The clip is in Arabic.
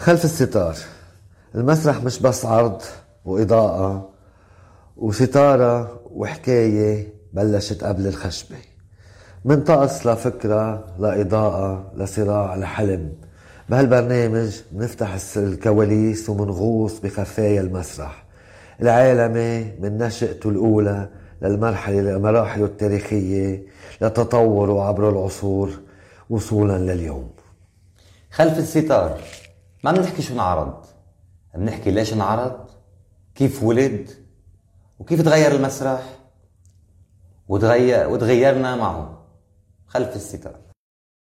خلف الستار. المسرح مش بس عرض وإضاءة وستارة وحكاية بلشت قبل الخشبة، من طقس لفكرة لإضاءة لصراع لحلم. بهالبرنامج منفتح الكواليس ومنغوص بخفايا المسرح العالمي من نشأته الأولى لمراحله التاريخية لتطوره عبر العصور وصولا لليوم. خلف الستار ما بنحكي شو انعرض، بنحكي ليش انعرض، كيف ولد، وكيف تغير المسرح وتغيرنا معه. خلف الستار.